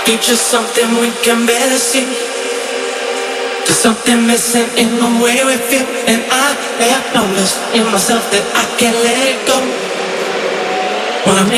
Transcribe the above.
Future's something we can barely see. There's something missing in the way we feel, and I have noticed in myself that I can't let it go. When I'm